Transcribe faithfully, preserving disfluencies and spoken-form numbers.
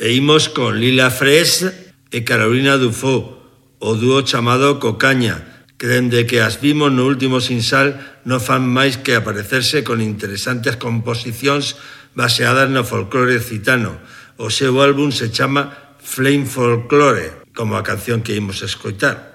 E imos con Lila Fresh e Carolina Dufo, o dúo chamado Cocaña, que dende que as vimos no último Sinsal non fan máis que aparecerse con interesantes composicións baseadas no folclore occitano. O seu álbum se chama Flame Folklore, como a canción que imos escoitar.